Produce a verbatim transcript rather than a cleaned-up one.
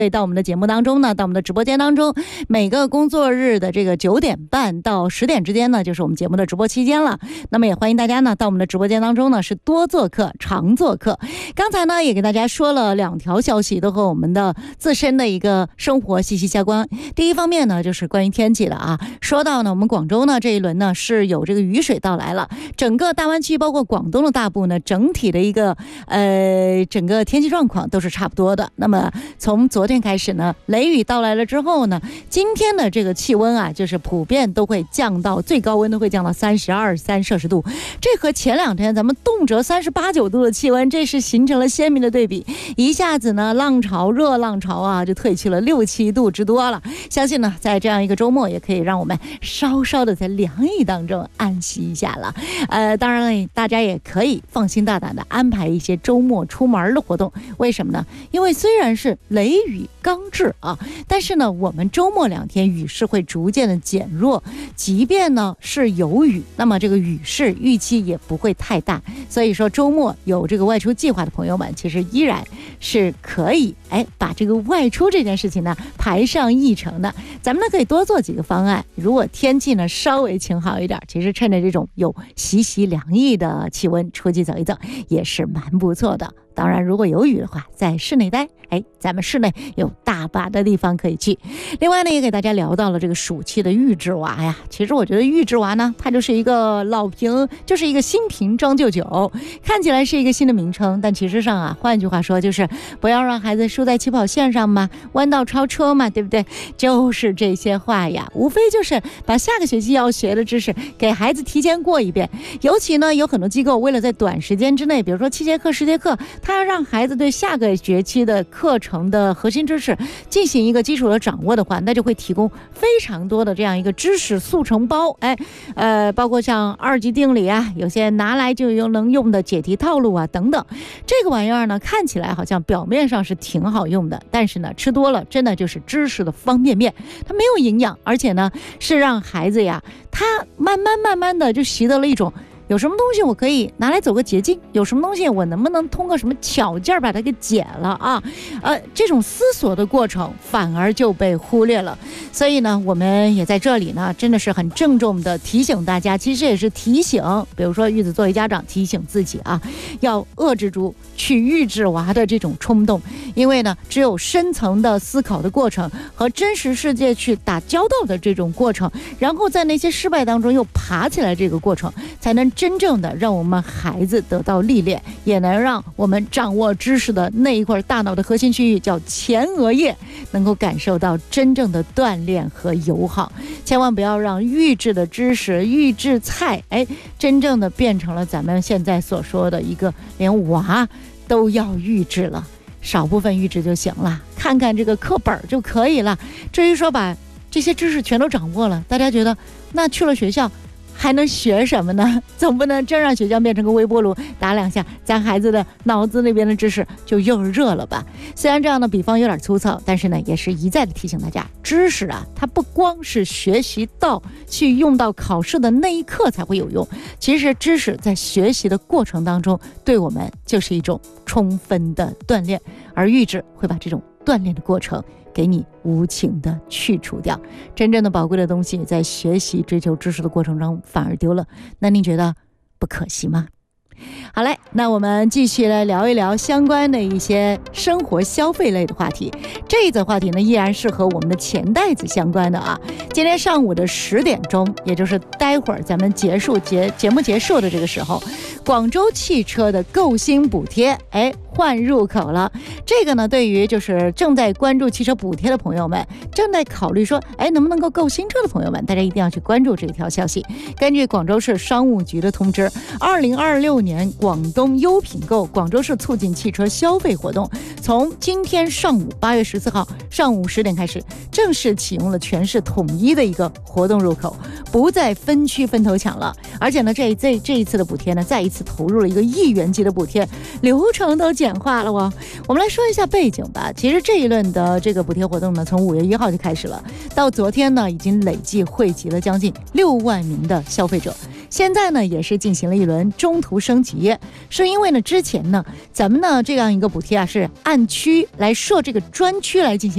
到我们的节目当中呢，到我们的直播间当中，每个工作日的这个九点半到十点之间呢，就是我们节目的直播期间了。那么也欢迎大家呢到我们的直播间当中呢是多做客常做客。刚才呢也给大家说了两条消息，都和我们的自身的一个生活息息相关。第一方面呢就是关于天气了啊，说到呢我们广州呢这一轮呢是有这个雨水到来了，整个大湾区包括广东的大部呢整体的一个呃整个天气状况都是差不多的。那么从昨天开始呢，雷雨到来了之后呢，今天的这个气温啊，就是普遍都会降到最高温都会降到三十二三摄氏度，这和前两天咱们动辄三十八九度的气温，这是形成了鲜明的对比。一下子呢，浪潮热浪潮啊，就退去了六七度之多了。相信呢，在这样一个周末，也可以让我们稍稍的在凉意当中安息一下了。呃，当然了，大家也可以放心大胆的安排一些周末出门的活动。为什么呢？因为虽然是雷雨刚至啊，但是呢我们周末两天雨势会逐渐的减弱，即便呢是有雨，那么这个雨势预期也不会太大。所以说周末有这个外出计划的朋友们，其实依然是可以哎把这个外出这件事情呢排上议程的。咱们呢可以多做几个方案，如果天气呢稍微晴好一点，其实趁着这种有习习凉意的气温出去走一走也是蛮不错的。当然如果有雨的话，在室内待，哎，咱们室内有大把的地方可以去。另外呢也给大家聊到了这个暑期的预制娃呀，其实我觉得预制娃呢它就是一个老瓶，就是一个新瓶装旧酒，看起来是一个新的名称，但其实上啊，换句话说就是不要让孩子输在起跑线上嘛，弯道超车嘛，对不对？就是这些话呀，无非就是把下个学期要学的知识给孩子提前过一遍。尤其呢有很多机构为了在短时间之内，比如说七节课十节课，他要让孩子对下个学期的课程的核心知识进行一个基础的掌握的话，那就会提供非常多的这样一个知识速成包。哎，呃，包括像二级定理啊，有些拿来就用能用的解题套路啊等等。这个玩意儿呢，看起来好像表面上是挺好用的，但是呢，吃多了真的就是知识的方便面，它没有营养，而且呢，是让孩子呀，他慢慢慢慢的就习得了一种。有什么东西我可以拿来走个捷径，有什么东西我能不能通过什么巧劲儿把它给解了啊？呃，这种思索的过程反而就被忽略了。所以呢，我们也在这里呢，真的是很郑重的提醒大家，其实也是提醒，比如说玉子作为家长提醒自己啊，要遏制住去预制娃的这种冲动，因为呢，只有深层的思考的过程和真实世界去打交道的这种过程，然后在那些失败当中又爬起来这个过程，才能真正的让我们孩子得到历练，也能让我们掌握知识的那一块大脑的核心区域叫前额叶能够感受到真正的锻炼和友好。千万不要让预制的知识预制菜哎，真正的变成了咱们现在所说的一个连娃都要预制了，少部分预制就行了，看看这个课本就可以了。至于说把这些知识全都掌握了，大家觉得那去了学校还能学什么呢？总不能真让学校变成个微波炉，打两下咱孩子的脑子那边的知识就又热了吧。虽然这样的比方有点粗糙，但是呢也是一再的提醒大家，知识啊它不光是学习到去用到考试的那一刻才会有用，其实知识在学习的过程当中对我们就是一种充分的锻炼，而预制会把这种锻炼的过程给你无情的去除掉，真正的宝贵的东西在学习追求知识的过程中反而丢了，那您觉得不可惜吗？好嘞，那我们继续来聊一聊相关的一些生活消费类的话题。这一则话题呢，依然是和我们的钱袋子相关的啊。今天上午的十点钟，也就是待会儿咱们结束节节目结束的这个时候，广州汽车的购新补贴，哎，换入口了。这个呢，对于就是正在关注汽车补贴的朋友们，正在考虑说，哎，能不能够购新车的朋友们，大家一定要去关注这条消息。根据广州市商务局的通知，二零二六年广东优品购广州市促进汽车消费活动，从今天上午八月十四号上午十点开始，正式启用了全市统一的一个活动入口，不再分区分头抢了。而且呢，这这这一次的补贴呢，再一次投入了一个亿元级的补贴，流程都简化了哦。我们来说一下背景吧。其实这一轮的这个补贴活动呢，从五月一号就开始了，到昨天呢，已经累计惠及了将近六万名的消费者。现在呢，也是进行了一轮中途升级，是因为呢，之前呢，咱们呢这样一个补贴啊，是按区来设这个专区来进行